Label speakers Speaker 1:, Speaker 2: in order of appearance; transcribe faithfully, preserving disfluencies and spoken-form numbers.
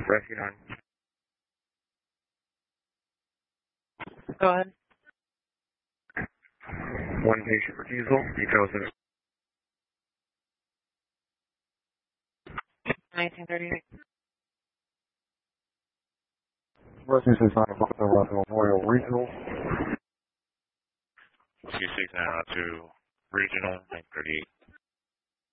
Speaker 1: Rescue nine.
Speaker 2: Go ahead.
Speaker 1: One patient refusal. Details of
Speaker 2: nineteen thirty-eight.
Speaker 1: Rescue six nine of the Roswell Memorial Regional.
Speaker 3: C six nine two Regional, nine thirty-eight.